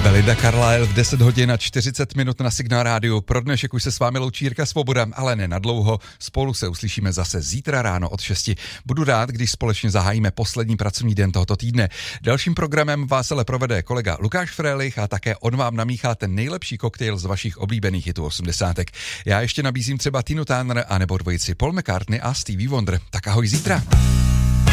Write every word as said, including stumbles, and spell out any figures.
Belinda Carlisle v deset hodin a čtyřicet minut na Signál rádiu. Pro dnešek už se s vámi loučí Jirka Svoboda, ale ne na dlouho. Spolu se uslyšíme zase zítra ráno od šesti. Budu rád, když společně zahájíme poslední pracovní den tohoto týdne. Dalším programem vás ale provede kolega Lukáš Frélich a také on vám namíchá ten nejlepší koktejl z vašich oblíbených hitů osmdesátek. Já ještě nabízím třeba Tinu Turner a nebo dvojici Paul McCartney a Stevie Wonder. Tak ahoj zítra.